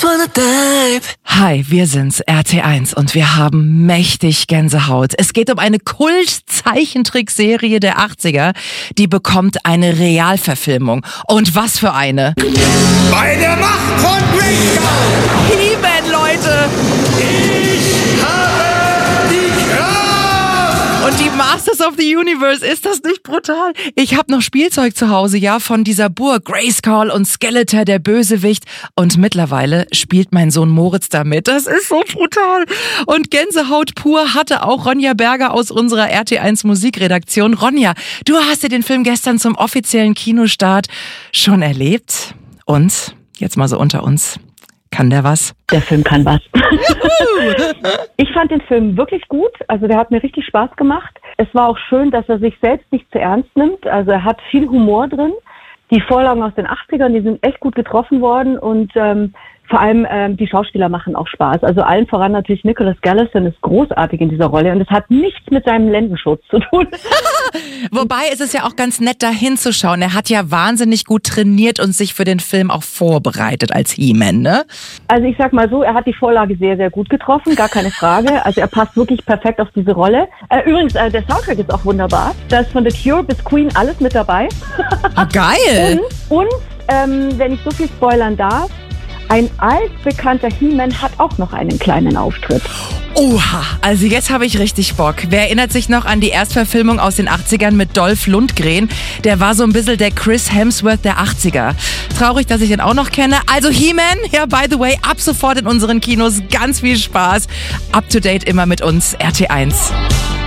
Hi, wir sind's, RT1, und wir haben mächtig Gänsehaut. Es geht um eine Kult-Zeichentrickserie der 80er, die bekommt eine Realverfilmung. Und was für eine! Bei der Macht von Grayskull! He-Man, Leute! Ich habe die Kraft! Und die Masters of the Universe, ist das nicht brutal? Ich habe noch Spielzeug zu Hause, ja, von dieser Burg, Grayskull und Skeletor, der Bösewicht. Und mittlerweile spielt mein Sohn Moritz damit. Das ist so brutal. Und Gänsehaut pur hatte auch Ronja Berger aus unserer RT1 Musikredaktion. Ronja, du hast dir den Film gestern zum offiziellen Kinostart schon erlebt. Und, jetzt mal so unter uns, kann der was? Der Film kann was. Ich fand den Film wirklich gut. Also der hat mir richtig Spaß gemacht. Es war auch schön, dass er sich selbst nicht zu ernst nimmt. Also er hat viel Humor drin. Die Vorlagen aus den 80ern, die sind echt gut getroffen worden. Und vor allem die Schauspieler machen auch Spaß. Also allen voran natürlich Nicholas Gallison ist großartig in dieser Rolle. Und es hat nichts mit seinem Lendenschutz zu tun. Wobei ist es ja auch ganz nett, da hinzuschauen. Er hat ja wahnsinnig gut trainiert und sich für den Film auch vorbereitet als He-Man, ne? Also ich sag mal so, er hat die Vorlage sehr, sehr gut getroffen, gar keine Frage. Also er passt wirklich perfekt auf diese Rolle. Übrigens, der Soundtrack ist auch wunderbar. Da ist von The Cure bis Queen alles mit dabei. Ah, geil! Und wenn ich so viel spoilern darf, ein altbekannter He-Man hat auch noch einen kleinen Auftritt. Oha, also jetzt habe ich richtig Bock. Wer erinnert sich noch an die Erstverfilmung aus den 80ern mit Dolph Lundgren? Der war so ein bisschen der Chris Hemsworth der 80er. Traurig, dass ich den auch noch kenne. Also He-Man, ja, by the way, ab sofort in unseren Kinos. Ganz viel Spaß. Up to date immer mit uns, RT1.